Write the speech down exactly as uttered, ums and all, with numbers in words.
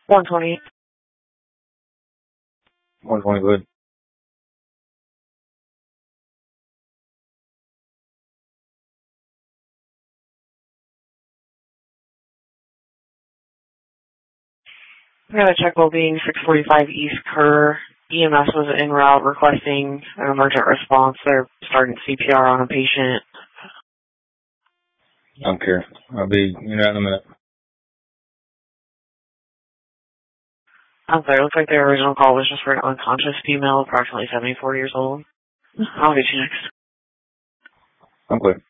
one twenty. one twenty, good. I got a check well-being six forty-five East Kerr. E M S was en route requesting an emergent response. They're starting C P R on a patient. I don't care. I'll be in out in a minute. I'm sorry, it looks like the original call was just for an unconscious female, approximately seventy-four years old. I'll get you next. I'm clear.